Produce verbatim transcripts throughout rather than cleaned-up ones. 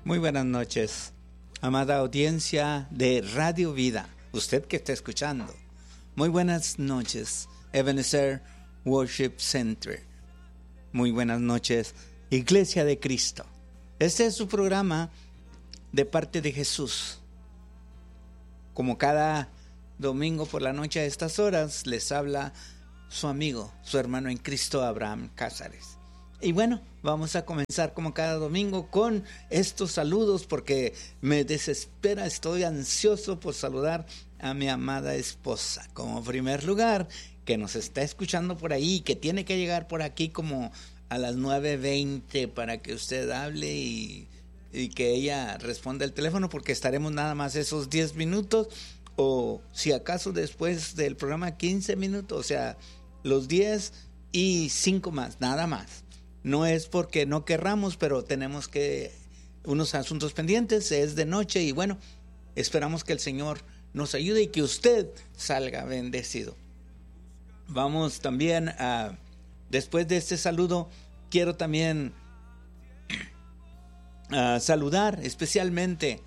Muy buenas noches, amada audiencia de Radio Vida, usted que está escuchando. Muy buenas noches, Ebenezer Worship Center. Muy buenas noches, Iglesia de Cristo. Este es su programa de parte de Jesús. Como cada domingo por la noche a estas horas, les habla su amigo, su hermano en Cristo, Abraham Cázares. Y bueno, vamos a comenzar como cada domingo con estos saludos porque me desespera, estoy ansioso por saludar a mi amada esposa. Como primer lugar, que nos está escuchando por ahí, que tiene que llegar por aquí como a las nueve veinte para que usted hable y, y que ella responda el teléfono, porque estaremos nada más esos diez minutos o si acaso después del programa quince minutos, o sea, los diez y cinco más, nada más. No es porque no querramos, pero tenemos que unos asuntos pendientes, es de noche y bueno, esperamos que el Señor nos ayude y que usted salga bendecido. Vamos también a, después de este saludo, quiero también a saludar especialmente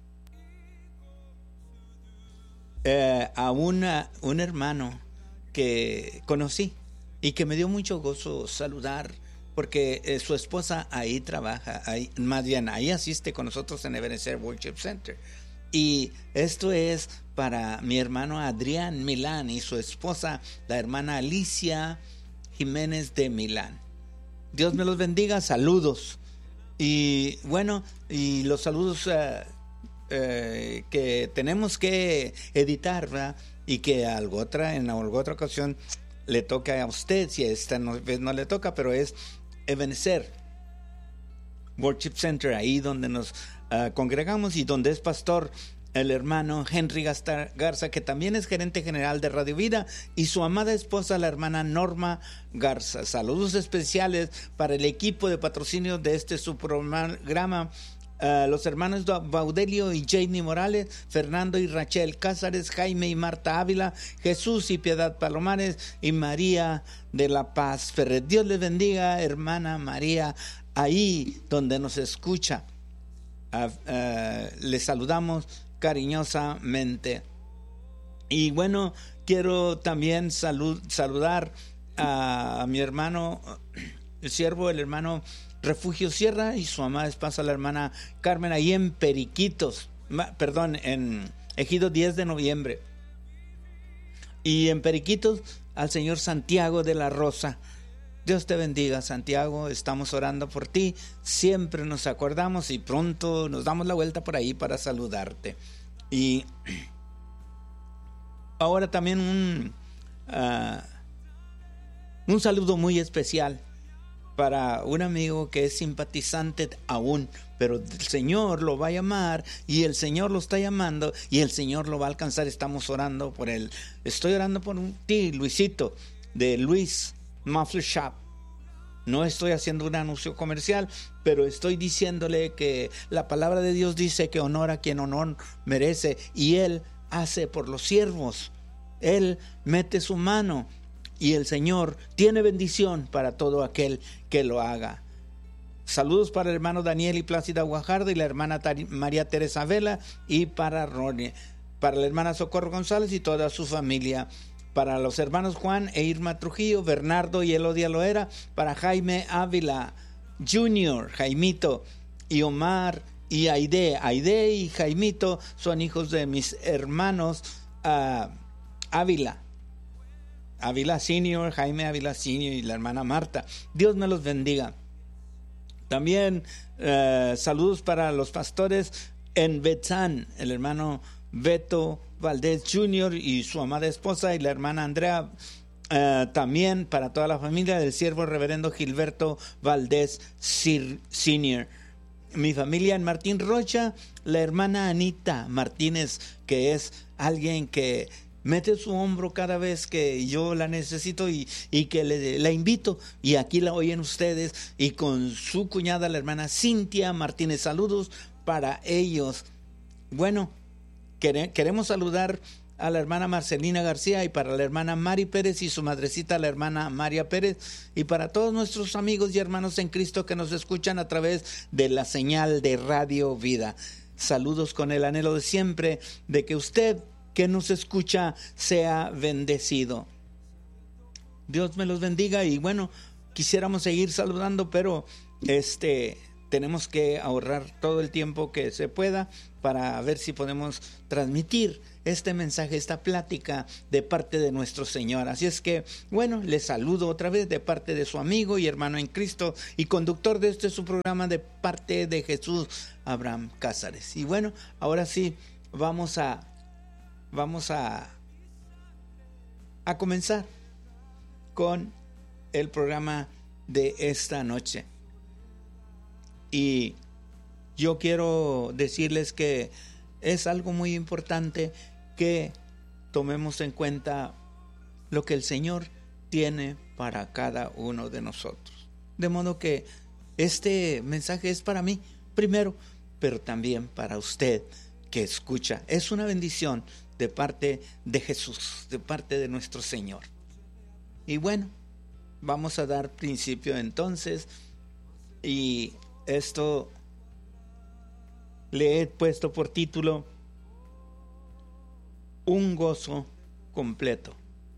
eh, a una, un hermano que conocí y que me dio mucho gozo saludar, porque eh, su esposa ahí trabaja, ahí, más bien ahí asiste con nosotros en Ebenezer Worship Center. Y esto es para mi hermano Adrián Milán y su esposa, la hermana Alicia Jiménez de Milán. Dios me los bendiga, saludos. Y bueno, y los saludos uh, uh, que tenemos que editar, ¿verdad? Y que algo otra, en alguna otra ocasión le toca a usted, si esta no, no le toca, pero es Ebenezer Worship Center, ahí donde nos uh, congregamos y donde es pastor el hermano Henry Garza, que también es gerente general de Radio Vida, y su amada esposa, la hermana Norma Garza. Saludos especiales para el equipo de patrocinio de este su programa, uh, los hermanos Baudelio y Janie Morales, Fernando y Rachel Cázares, Jaime y Marta Ávila, Jesús y Piedad Palomares y María de la Paz Ferret. Dios les bendiga, hermana María, ahí donde nos escucha. Uh, uh, les saludamos cariñosamente. Y bueno, quiero también salud, saludar a, a mi hermano, el siervo, el hermano Refugio Sierra y su amada esposa, la hermana Carmen, ahí en Periquitos, perdón, en Ejido diez de noviembre. Y en Periquitos al señor Santiago de la Rosa. Dios te bendiga, Santiago, estamos orando por ti, siempre nos acordamos y pronto nos damos la vuelta por ahí para saludarte. Y ahora también un, uh, un saludo muy especial para un amigo que es simpatizante aún, pero el Señor lo va a llamar y el Señor lo está llamando y el Señor lo va a alcanzar. Estamos orando por él. Estoy orando por ti, Luisito, de Luis Muffler Shop. No estoy haciendo un anuncio comercial, pero estoy diciéndole que la palabra de Dios dice que honor a quien honor merece, y Él hace por los siervos. Él mete su mano y el Señor tiene bendición para todo aquel que lo haga. Saludos para el hermano Daniel y Plácida Guajardo y la hermana María Teresa Vela, y para Ronnie, para la hermana Socorro González y toda su familia. Para los hermanos Juan e Irma Trujillo, Bernardo y Elodia Loera, para Jaime Ávila Junior, Jaimito, y Omar y Aide. Aide y Jaimito son hijos de mis hermanos uh, Ávila. Ávila Senior, Jaime Ávila Senior y la hermana Marta. Dios me los bendiga. También uh, saludos para los pastores en Betzán, el hermano Beto Valdés Junior y su amada esposa y la hermana Andrea, uh, también para toda la familia del siervo reverendo Gilberto Valdés Senior. Mi familia en Martín Rocha, la hermana Anita Martínez, que es alguien que mete su hombro cada vez que yo la necesito y, y que le, la invito, y aquí la oyen ustedes, y con su cuñada, la hermana Cintia Martínez. Saludos para ellos. Bueno, queremos saludar a la hermana Marcelina García y para la hermana Mari Pérez y su madrecita, la hermana María Pérez, y para todos nuestros amigos y hermanos en Cristo que nos escuchan a través de la señal de Radio Vida. Saludos con el anhelo de siempre de que usted que nos escucha sea bendecido. Dios me los bendiga. Y bueno, quisiéramos seguir saludando, pero este tenemos que ahorrar todo el tiempo que se pueda para ver si podemos transmitir este mensaje, esta plática de parte de nuestro Señor. Así es que, bueno, les saludo otra vez de parte de su amigo y hermano en Cristo y conductor de este su programa de parte de Jesús, Abraham Cázares. Y bueno, ahora sí, vamos a vamos a a comenzar con el programa de esta noche. Y yo quiero decirles que es algo muy importante que tomemos en cuenta lo que el Señor tiene para cada uno de nosotros. De modo que este mensaje es para mí primero, pero también para usted que escucha. Es una bendición de parte de Jesús, de parte de nuestro Señor. Y bueno, vamos a dar principio entonces, y esto le he puesto por título Un gozo completo.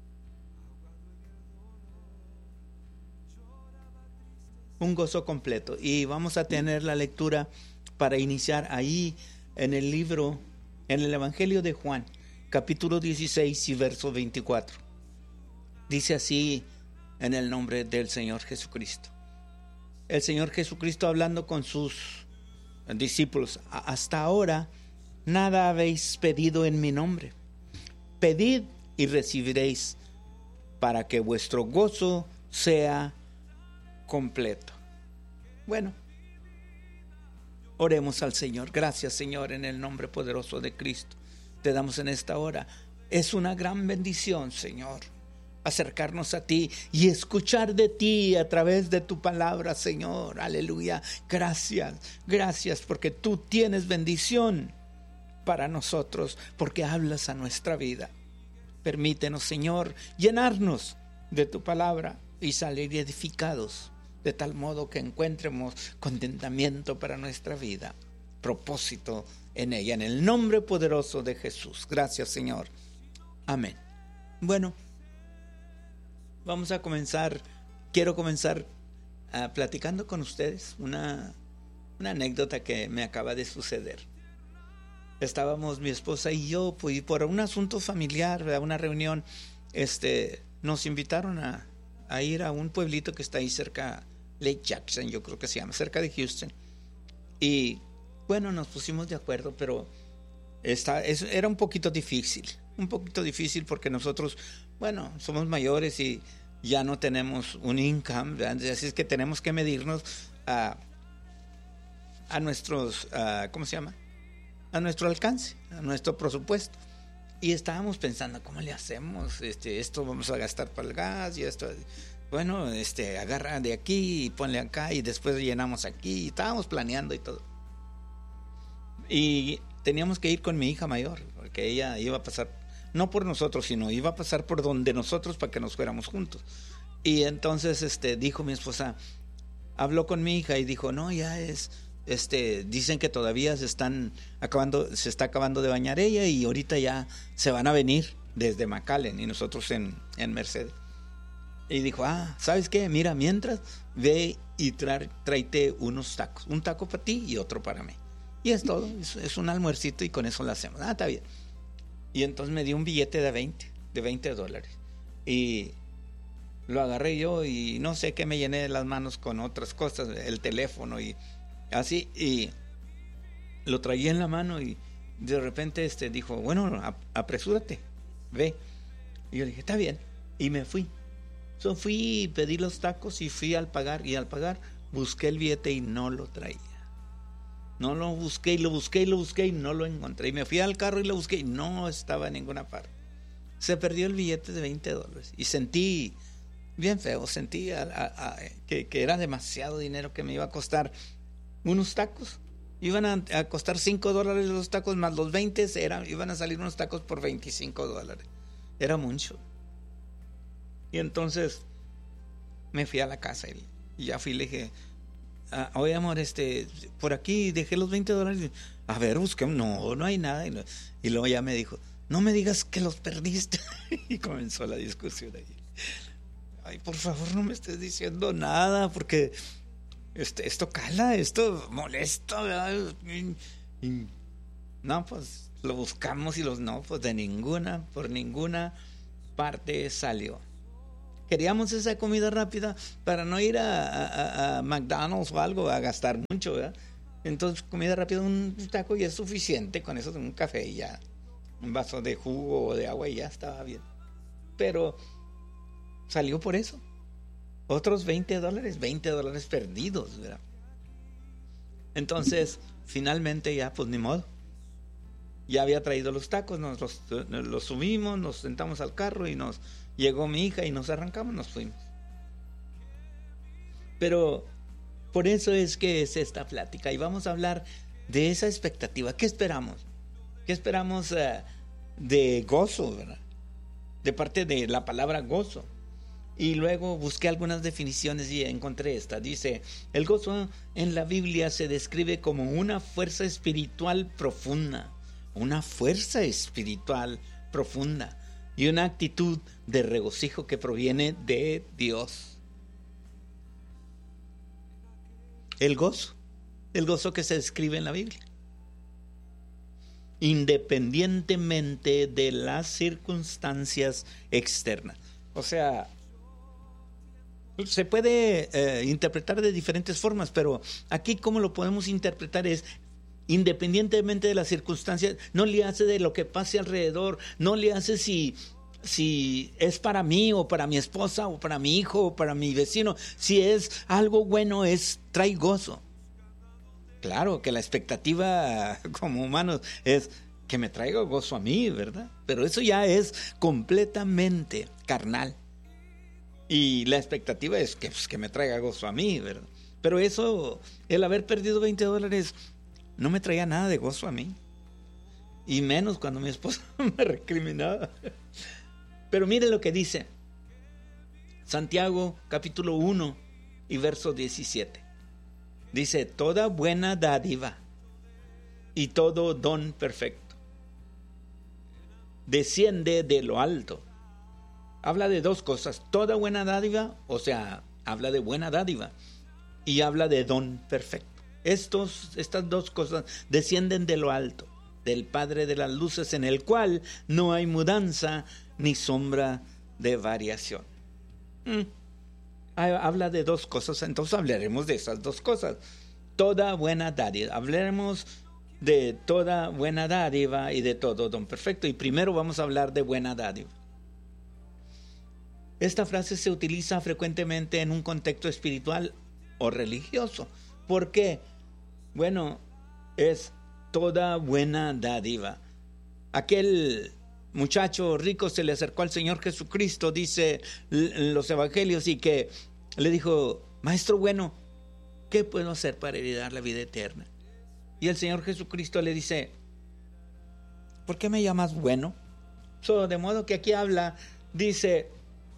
Un gozo completo. Y vamos a tener la lectura para iniciar ahí en el libro, en el Evangelio de Juan, capítulo dieciséis y verso veinticuatro. Dice así en el nombre del Señor Jesucristo. El Señor Jesucristo hablando con sus discípulos: hasta ahora nada habéis pedido en mi nombre. Pedid y recibiréis, para que vuestro gozo sea completo. Bueno, oremos al Señor. Gracias, Señor, en el nombre poderoso de Cristo. Te damos en esta hora. Es una gran bendición, Señor, acercarnos a ti y escuchar de ti a través de tu palabra, Señor. Aleluya. Gracias, gracias porque tú tienes bendición para nosotros, porque hablas a nuestra vida. Permítenos, Señor, llenarnos de tu palabra y salir edificados, de tal modo que encontremos contentamiento para nuestra vida, propósito en ella, en el nombre poderoso de Jesús. Gracias, Señor. Amén. Bueno, vamos a comenzar. Quiero comenzar uh, platicando con ustedes una, una anécdota que me acaba de suceder. Estábamos mi esposa y yo, pues, por un asunto familiar, a una reunión, este, nos invitaron a, a ir a un pueblito que está ahí cerca, Lake Jackson, yo creo que se llama, cerca de Houston. Y bueno, nos pusimos de acuerdo, pero esta, es, era un poquito difícil, un poquito difícil porque nosotros, bueno, somos mayores y ya no tenemos un income, ¿verdad? Así es que tenemos que medirnos a, a nuestros, a, ¿cómo se llama? A nuestro alcance, a nuestro presupuesto. Y estábamos pensando, ¿cómo le hacemos? Este, esto vamos a gastar para el gas y esto, bueno, este, agarra de aquí y ponle acá y después llenamos aquí. Y estábamos planeando y todo. Y teníamos que ir con mi hija mayor, porque ella iba a pasar, no por nosotros, sino iba a pasar por donde nosotros para que nos fuéramos juntos. Y entonces este, dijo mi esposa, habló con mi hija y dijo, no, ya es... Este, dicen que todavía se están acabando, se está acabando de bañar ella y ahorita ya se van a venir desde McAllen y nosotros en, en Mercedes. Y dijo, ah, ¿sabes qué? Mira, mientras ve y tra, tráete unos tacos, un taco para ti y otro para mí. Y es todo, es, es un almuercito y con eso lo hacemos. Ah, está bien. Y entonces me dio un billete de veinte, de veinte dólares. Y lo agarré yo y no sé qué me llené las manos con otras cosas, el teléfono y así, y lo traía en la mano y de repente este dijo, bueno, apresúrate, ve. Y yo le dije, está bien, y me fui. So, fui, pedí los tacos y fui al pagar, y al pagar busqué el billete y no lo traía. No lo busqué y lo busqué y lo busqué y no lo encontré. Y me fui al carro y lo busqué y no estaba en ninguna parte. Se perdió el billete de veinte dólares y sentí bien feo, sentí a, a, a, que, que era demasiado dinero que me iba a costar unos tacos Iban a, a costar cinco dólares los tacos, más los veinte, eran, iban a salir unos tacos por veinticinco dólares. Era mucho. Y entonces me fui a la casa y, y ya fui y le dije, ah, oye amor, este, por aquí dejé los veinte dólares. A ver, busqué, no, no hay nada. Y, lo, y luego ya me dijo, no me digas que los perdiste. Y comenzó la discusión ahí. Ay, por favor, no me estés diciendo nada, porque este, esto cala, esto molesta, ¿verdad? Y, y, no, pues lo buscamos y los no, pues de ninguna, por ninguna parte salió. Queríamos esa comida rápida para no ir a, a, a McDonald's o algo, a gastar mucho, ¿verdad? Entonces, comida rápida, un taco y es suficiente, con eso un café y ya, un vaso de jugo o de agua y ya estaba bien. Pero salió por eso. Otros veinte dólares, veinte dólares perdidos, ¿verdad? Entonces, finalmente ya, pues ni modo. Ya había traído los tacos, nos los, los subimos, nos sentamos al carro y nos llegó mi hija y nos arrancamos, nos fuimos. Pero por eso es que es esta plática y vamos a hablar de esa expectativa. ¿Qué esperamos? ¿Qué esperamos uh, de gozo, verdad? De parte de la palabra gozo. Y luego busqué algunas definiciones y encontré esta. Dice, el gozo en la Biblia se describe como una fuerza espiritual profunda. Una fuerza espiritual profunda y una actitud de regocijo que proviene de Dios. El gozo, el gozo que se describe en la Biblia, independientemente de las circunstancias externas. O sea, se puede eh, interpretar de diferentes formas, pero aquí como lo podemos interpretar es independientemente de las circunstancias, no le hace de lo que pase alrededor, no le hace si, si es para mí o para mi esposa o para mi hijo o para mi vecino, si es algo bueno, es trae gozo. Claro que la expectativa como humanos es que me traiga gozo a mí, ¿verdad? Pero eso ya es completamente carnal. Y la expectativa es que, pues, que me traiga gozo a mí, ¿verdad? Pero eso, el haber perdido veinte dólares no me traía nada de gozo a mí. Y menos cuando mi esposa me recriminaba. Pero mire lo que dice Santiago capítulo uno y verso diecisiete. Dice, toda buena dádiva y todo don perfecto desciende de lo alto. Habla de dos cosas. Toda buena dádiva, o sea, habla de buena dádiva y habla de don perfecto. Estos, estas dos cosas descienden de lo alto, del Padre de las luces, en el cual no hay mudanza ni sombra de variación. Mm. Habla de dos cosas, entonces hablaremos de esas dos cosas. Toda buena dádiva, hablaremos de toda buena dádiva y de todo don perfecto. Y primero vamos a hablar de buena dádiva. Esta frase se utiliza frecuentemente en un contexto espiritual o religioso. ¿Por qué? Bueno, es toda buena dádiva. Aquel muchacho rico se le acercó al Señor Jesucristo, dice en los evangelios, y que le dijo, Maestro bueno, ¿qué puedo hacer para heredar la vida eterna? Y el Señor Jesucristo le dice, ¿por qué me llamas bueno? So, de modo que aquí habla, dice,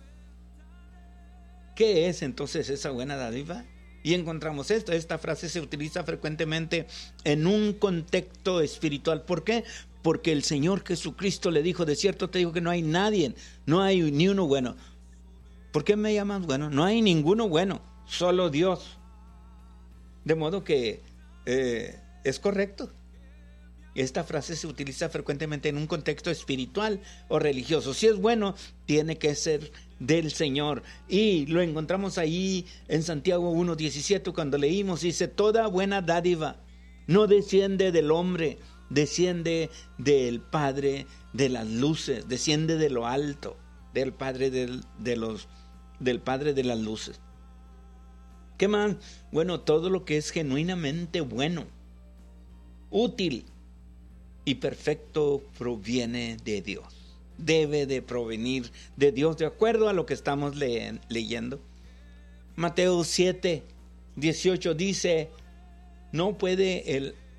¿qué es entonces esa buena dádiva? Y encontramos esto, esta frase se utiliza frecuentemente en un contexto espiritual. ¿Por qué? Porque el Señor Jesucristo le dijo, de cierto te digo que no hay nadie, no hay ni uno bueno. ¿Por qué me llamas bueno? No hay ninguno bueno, solo Dios. De modo que eh, es correcto. Esta frase se utiliza frecuentemente en un contexto espiritual o religioso. Si es bueno, tiene que ser del Señor. Y lo encontramos ahí en Santiago uno diecisiete cuando leímos, dice, toda buena dádiva no desciende del hombre, desciende del Padre de las luces, desciende de lo alto, del Padre del, de los, del Padre de las luces. ¿Qué más? Bueno, todo lo que es genuinamente bueno, útil y perfecto proviene de Dios. Debe de provenir de Dios, de acuerdo a lo que estamos le- leyendo. Mateo siete dieciocho dice, no puede el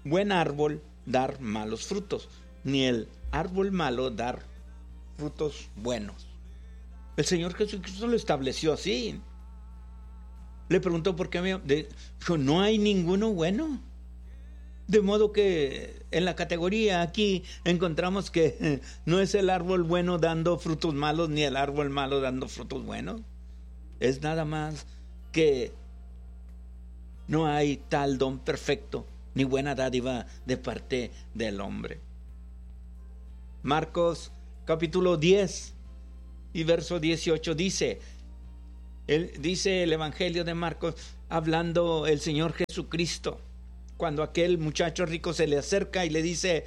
buen árbol dar malos frutos, ni el árbol malo dar frutos buenos. El Señor Jesucristo lo estableció así. Le preguntó por qué me dijo, no hay ninguno bueno. De modo que en la categoría aquí encontramos que no es el árbol bueno dando frutos malos, ni el árbol malo dando frutos buenos. Es nada más que no hay tal don perfecto ni buena dádiva de parte del hombre. Marcos capítulo diez y verso dieciocho dice, él, dice el Evangelio de Marcos, hablando el Señor Jesucristo, cuando aquel muchacho rico se le acerca y le dice,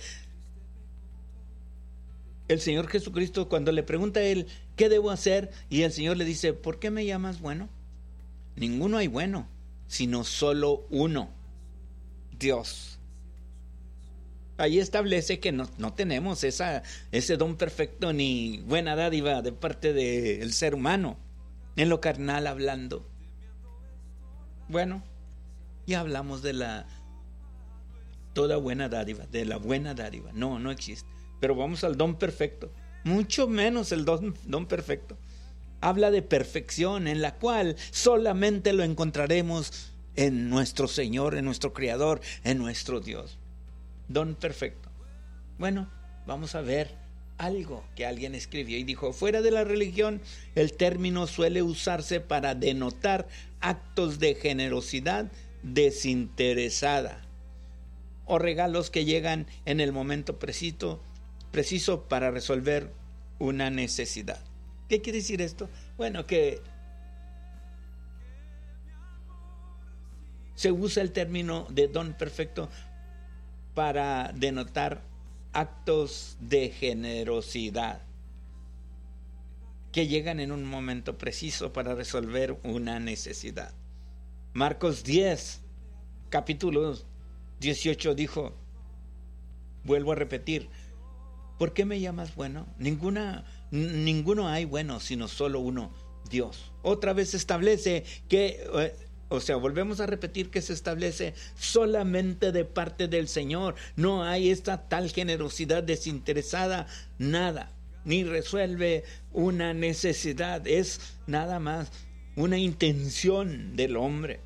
el Señor Jesucristo cuando le pregunta a él, ¿qué debo hacer? Y el Señor le dice, ¿por qué me llamas bueno? Ninguno hay bueno, sino solo uno, Dios. Ahí establece que no, no tenemos esa, ese don perfecto ni buena dádiva de parte del ser humano, en lo carnal hablando. Bueno, ya hablamos de la toda buena dádiva, de la buena dádiva. No, no existe. Pero vamos al don perfecto, mucho menos el don, don perfecto. Habla de perfección en la cual solamente lo encontraremos en nuestro Señor, en nuestro Creador, en nuestro Dios. Don perfecto. Bueno, vamos a ver algo que alguien escribió y dijo, fuera de la religión, el término suele usarse para denotar actos de generosidad desinteresada o regalos que llegan en el momento preciso, preciso para resolver una necesidad. ¿Qué quiere decir esto? Bueno, que se usa el término de don perfecto para denotar actos de generosidad que llegan en un momento preciso para resolver una necesidad. Marcos diez, capítulo dieciocho dijo, vuelvo a repetir, ¿por qué me llamas bueno? Ninguna, ninguno hay bueno, sino solo uno, Dios. Otra vez se establece que... Eh, O sea, volvemos a repetir que se establece solamente de parte del Señor. No hay esta tal generosidad desinteresada, nada, ni resuelve una necesidad. Es nada más una intención del hombre.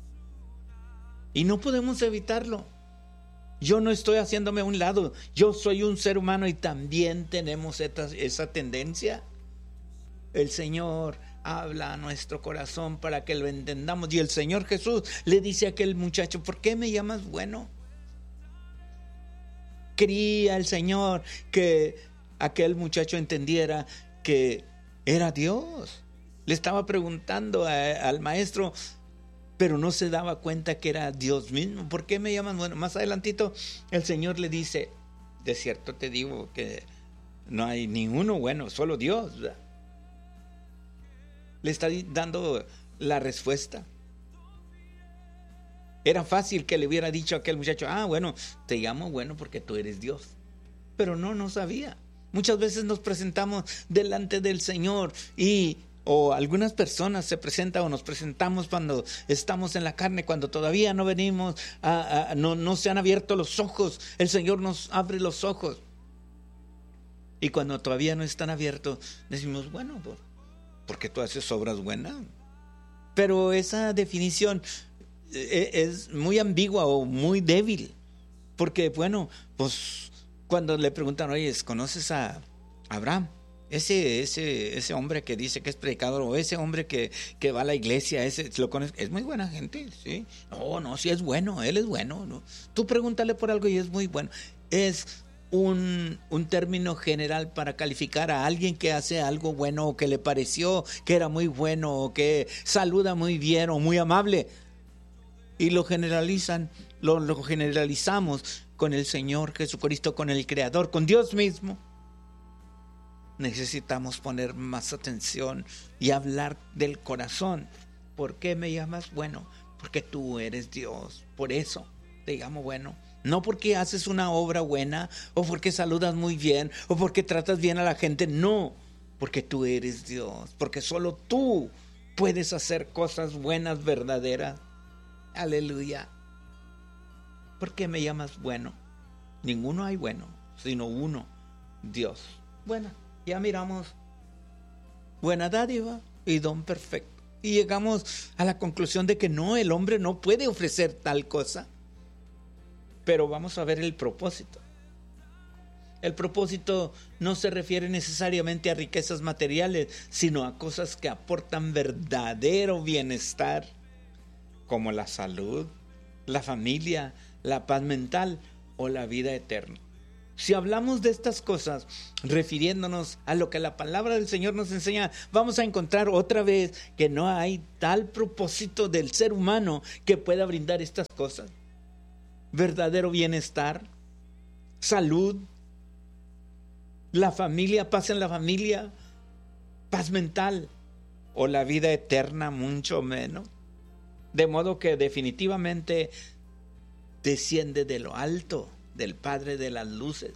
Y no podemos evitarlo. Yo no estoy haciéndome a un lado. Yo soy un ser humano y también tenemos esta, esa tendencia. El Señor habla a nuestro corazón para que lo entendamos. Y el Señor Jesús le dice a aquel muchacho, ¿por qué me llamas bueno? Quería el Señor que aquel muchacho entendiera que era Dios. Le estaba preguntando a, al maestro, pero no se daba cuenta que era Dios mismo. ¿Por qué me llamas bueno? Más adelantito el Señor le dice, de cierto te digo que no hay ninguno bueno, solo Dios, ¿verdad? Le está dando la respuesta. Era fácil que le hubiera dicho a aquel muchacho, ah, bueno, te llamo bueno porque tú eres Dios. Pero no, no sabía. Muchas veces nos presentamos delante del Señor y o algunas personas se presentan o nos presentamos cuando estamos en la carne, cuando todavía no venimos, a, a, no, no se han abierto los ojos. El Señor nos abre los ojos. Y cuando todavía no están abiertos, decimos, bueno, pues, porque tú haces obras buenas. Pero esa definición es muy ambigua o muy débil, porque bueno, pues cuando le preguntan, oye, ¿conoces a Abraham? Ese, ese, ese hombre que dice que es predicador, o ese hombre que, que va a la iglesia, ese lo conoces, es muy buena gente, ¿sí? No, no, sí es bueno, él es bueno, ¿no? Tú pregúntale por algo y es muy bueno. Es Un, un término general para calificar a alguien que hace algo bueno o que le pareció que era muy bueno o que saluda muy bien o muy amable, y lo generalizan, lo, lo generalizamos con el Señor Jesucristo, con el Creador, con Dios mismo. Necesitamos poner más atención y hablar del corazón. ¿Por qué me llamas bueno? Porque tú eres Dios, por eso te llamo bueno. No porque haces una obra buena, o porque saludas muy bien, o porque tratas bien a la gente. No, porque tú eres Dios, porque solo tú puedes hacer cosas buenas, verdaderas. Aleluya. ¿Por qué me llamas bueno? Ninguno hay bueno, sino uno, Dios. Bueno, ya miramos buena dádiva y don perfecto. Y llegamos a la conclusión de que no, el hombre no puede ofrecer tal cosa. Pero vamos a ver el propósito. El propósito no se refiere necesariamente a riquezas materiales, sino a cosas que aportan verdadero bienestar, como la salud, la familia, la paz mental o la vida eterna. Si hablamos de estas cosas, refiriéndonos a lo que la palabra del Señor nos enseña, vamos a encontrar otra vez que no hay tal propósito del ser humano que pueda brindar estas cosas. Verdadero bienestar, salud, la familia, paz en la familia, paz mental o la vida eterna, mucho menos. De modo que definitivamente desciende de lo alto, del Padre de las luces.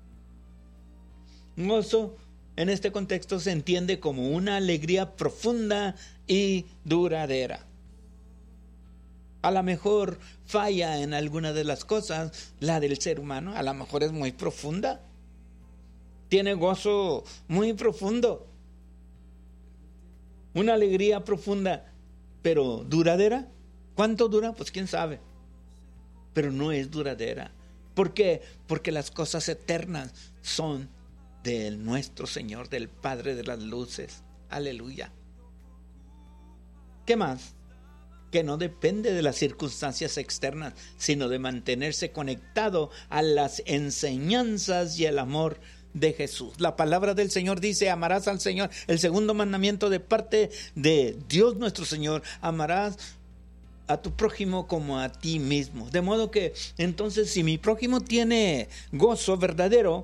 Gozo en este contexto se entiende como una alegría profunda y duradera. A lo mejor falla en alguna de las cosas, la del ser humano, a lo mejor es muy profunda. Tiene gozo muy profundo, una alegría profunda, pero duradera. ¿Cuánto dura? Pues quién sabe, pero no es duradera. ¿Por qué? Porque las cosas eternas son de nuestro Señor, del Padre de las luces. Aleluya. ¿Qué más? Que no depende de las circunstancias externas, sino de mantenerse conectado a las enseñanzas y el amor de Jesús. La palabra del Señor dice: amarás al Señor. El segundo mandamiento de parte de Dios nuestro Señor: amarás a tu prójimo como a ti mismo. De modo que entonces, si mi prójimo tiene gozo verdadero,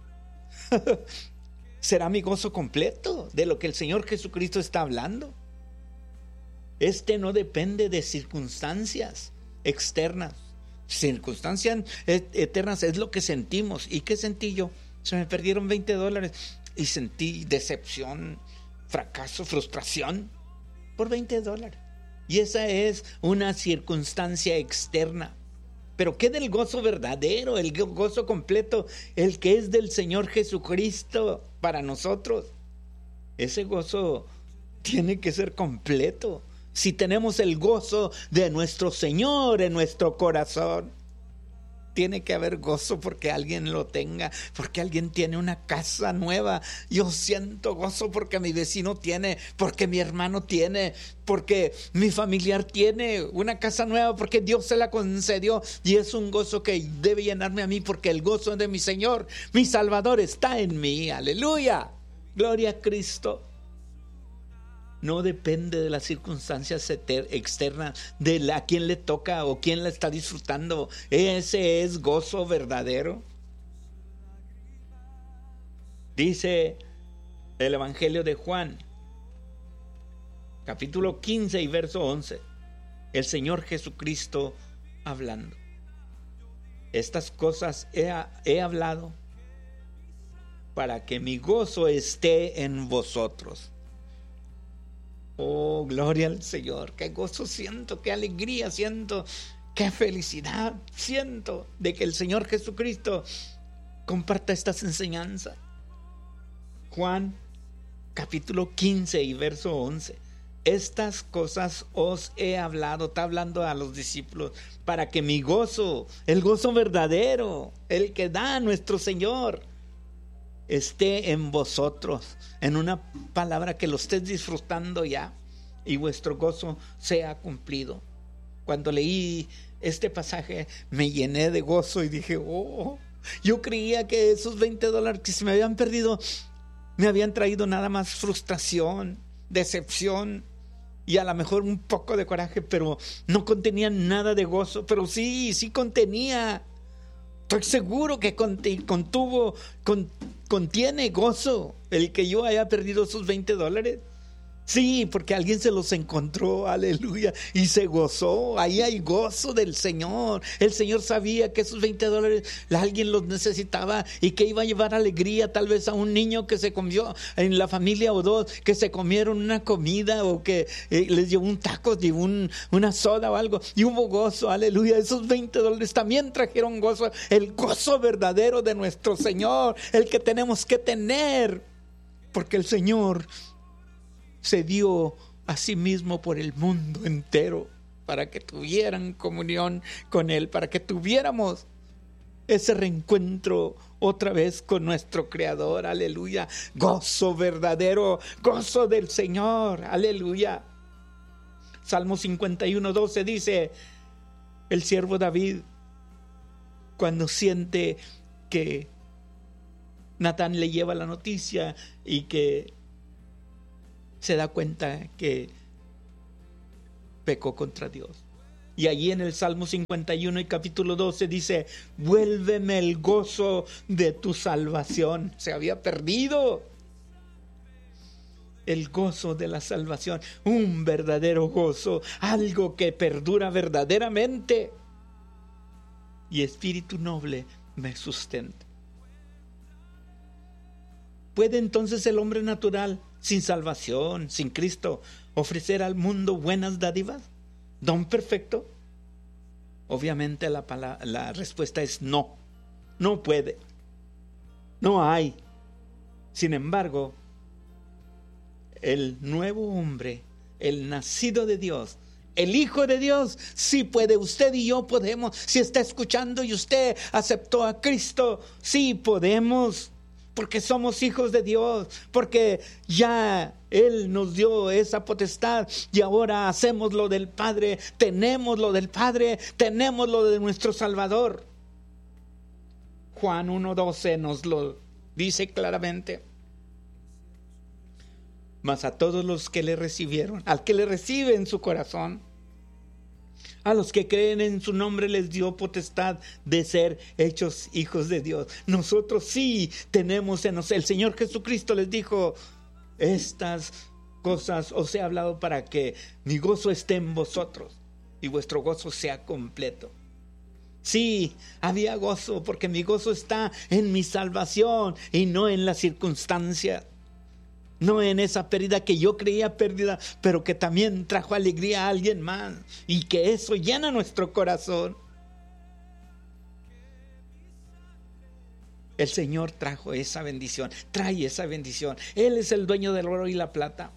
será mi gozo completo de lo que el Señor Jesucristo está hablando. Este no depende de circunstancias externas. Circunstancias eternas es lo que sentimos. ¿Y qué sentí yo? Se me perdieron veinte dólares y sentí decepción, fracaso, frustración por veinte dólares. Y esa es una circunstancia externa. Pero ¿qué del gozo verdadero, el gozo completo, el que es del Señor Jesucristo para nosotros? Ese gozo tiene que ser completo. Si tenemos el gozo de nuestro Señor en nuestro corazón, tiene que haber gozo porque alguien lo tenga, porque alguien tiene una casa nueva. Yo siento gozo porque mi vecino tiene, porque mi hermano tiene, porque mi familiar tiene una casa nueva, porque Dios se la concedió. Y es un gozo que debe llenarme a mí, porque el gozo de mi Señor, mi Salvador, está en mí. Aleluya, gloria a Cristo. No depende de las circunstancias externas, de la, a quién le toca o quién la está disfrutando. Ese es gozo verdadero. Dice el Evangelio de Juan, capítulo quince y verso once, el Señor Jesucristo hablando: estas cosas he, he hablado para que mi gozo esté en vosotros. Oh, gloria al Señor. Qué gozo siento, qué alegría siento, qué felicidad siento de que el Señor Jesucristo comparta estas enseñanzas. Juan capítulo quince y verso once. Estas cosas os he hablado, está hablando a los discípulos, para que mi gozo, el gozo verdadero, el que da nuestro Señor, esté en vosotros. En una palabra, que lo estés disfrutando ya y vuestro gozo sea cumplido. Cuando leí este pasaje me llené de gozo y dije: oh, yo creía que esos veinte dólares que se me habían perdido me habían traído nada más frustración, decepción y a lo mejor un poco de coraje, pero no contenían nada de gozo. Pero sí, sí contenía. Estoy seguro que contuvo, con, contiene gozo el que yo haya perdido esos veinte dólares. Sí, porque alguien se los encontró, aleluya, y se gozó. Ahí hay gozo del Señor. El Señor sabía que esos veinte dólares alguien los necesitaba y que iba a llevar alegría tal vez a un niño que se comió en la familia o dos, que se comieron una comida o que eh, les llevó un taco, llevó un, una soda o algo y hubo gozo, aleluya. Esos veinte dólares también trajeron gozo, el gozo verdadero de nuestro Señor, el que tenemos que tener, porque el Señor se dio a sí mismo por el mundo entero para que tuvieran comunión con Él, para que tuviéramos ese reencuentro otra vez con nuestro Creador, aleluya. Gozo verdadero, gozo del Señor, aleluya. Salmo cincuenta y uno, doce dice el siervo David, cuando siente que Natán le lleva la noticia y que se da cuenta que pecó contra Dios. Y allí en el Salmo cincuenta y uno y capítulo doce dice, vuélveme el gozo de tu salvación. Se había perdido el gozo de la salvación, un verdadero gozo, algo que perdura verdaderamente. Y espíritu noble me sustenta. ¿Puede entonces el hombre natural, sin salvación, sin Cristo, ofrecer al mundo buenas dádivas? ¿Don perfecto? Obviamente la, palabra, la respuesta es no. No puede. No hay. Sin embargo, el nuevo hombre, el nacido de Dios, el Hijo de Dios, sí puede. Usted y yo podemos. Si está escuchando y usted aceptó a Cristo, sí podemos. Porque somos hijos de Dios, porque ya Él nos dio esa potestad y ahora hacemos lo del Padre, tenemos lo del Padre, tenemos lo de nuestro Salvador. Juan uno doce nos lo dice claramente. Mas a todos los que le recibieron, al que le recibe en su corazón, a los que creen en su nombre les dio potestad de ser hechos hijos de Dios. Nosotros sí tenemos en nosotros. El Señor Jesucristo les dijo, estas cosas os he hablado para que mi gozo esté en vosotros y vuestro gozo sea completo. Sí, había gozo porque mi gozo está en mi salvación y no en la circunstancia. No en esa pérdida que yo creía pérdida, pero que también trajo alegría a alguien más. Y que eso llena nuestro corazón. El Señor trajo esa bendición, trae esa bendición. Él es el dueño del oro y la plata.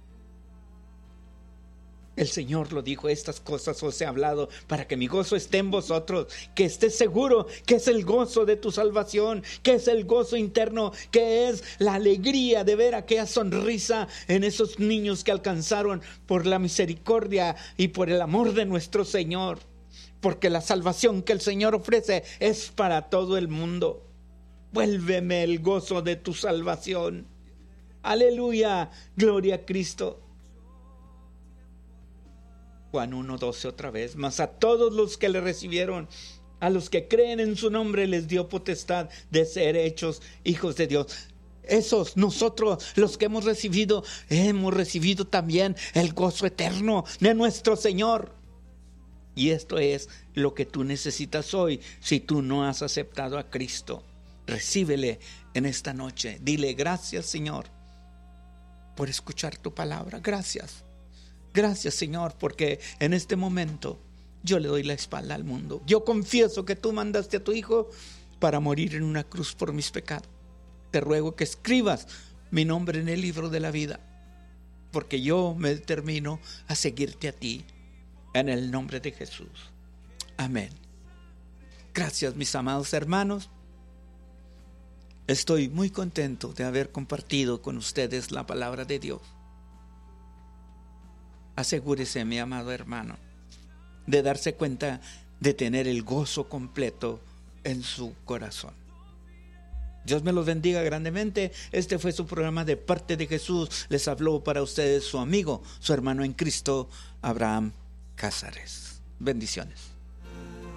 El Señor lo dijo, estas cosas os he hablado para que mi gozo esté en vosotros, que estés seguro que es el gozo de tu salvación, que es el gozo interno, que es la alegría de ver aquella sonrisa en esos niños que alcanzaron por la misericordia y por el amor de nuestro Señor, porque la salvación que el Señor ofrece es para todo el mundo. Vuélveme el gozo de tu salvación. Aleluya, gloria a Cristo. Juan uno doce otra vez, mas a todos los que le recibieron, a los que creen en su nombre, les dio potestad de ser hechos hijos de Dios. Esos, nosotros, los que hemos recibido, hemos recibido también el gozo eterno de nuestro Señor. Y esto es lo que tú necesitas hoy, si tú no has aceptado a Cristo. Recíbele en esta noche. Dile, gracias Señor por escuchar tu palabra. Gracias. Gracias Señor, porque en este momento yo le doy la espalda al mundo. Yo confieso que tú mandaste a tu Hijo para morir en una cruz por mis pecados. Te ruego que escribas mi nombre en el libro de la vida, porque yo me determino a seguirte a ti en el nombre de Jesús. Amén. Gracias mis amados hermanos. Estoy muy contento de haber compartido con ustedes la palabra de Dios. Asegúrese, mi amado hermano, de darse cuenta de tener el gozo completo en su corazón. Dios me los bendiga grandemente. Este fue su programa De Parte de Jesús. Les habló para ustedes su amigo, su hermano en Cristo, Abraham Cázares. Bendiciones.